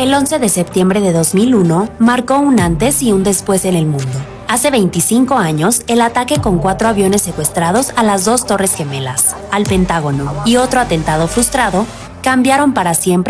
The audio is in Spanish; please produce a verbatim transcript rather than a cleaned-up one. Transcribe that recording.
El once de septiembre de dos mil uno marcó un antes y un después en el mundo. Hace veinticinco años, el ataque con cuatro aviones secuestrados a las dos Torres Gemelas, al Pentágono y otro atentado frustrado cambiaron para siempre